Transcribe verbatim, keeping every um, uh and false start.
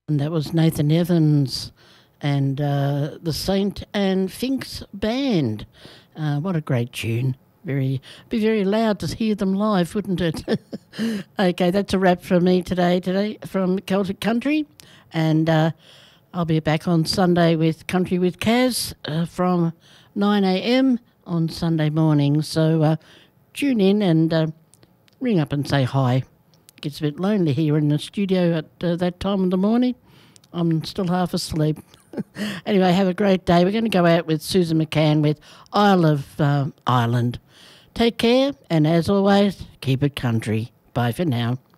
And that was Nathan Evans and uh, the Saint and Finks Band. Uh, what a great tune. Very, be very loud to hear them live, wouldn't it? Okay, that's a wrap from me today, today from Celtic Country. And uh, I'll be back on Sunday with Country with Kaz uh, from nine a.m. on Sunday morning. So uh, tune in and uh, ring up and say hi. Gets a bit lonely here in the studio at uh, that time of the morning. I'm still half asleep. Anyway, have a great day. We're going to go out with Susan McCann with Isle of uh, Ireland. Take care, and as always, keep it country. Bye for now.